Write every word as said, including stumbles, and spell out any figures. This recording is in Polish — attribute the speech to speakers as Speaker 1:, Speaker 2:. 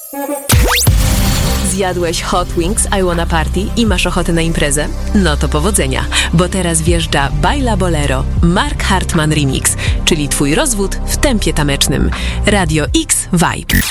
Speaker 1: Zjadłeś Hot Wings I Wanna Party i masz ochotę na imprezę? No to powodzenia, bo teraz wjeżdża Baila Bolero, Mark Hartman Remix, czyli twój rozwód w tempie tanecznym. Radio X Vibe.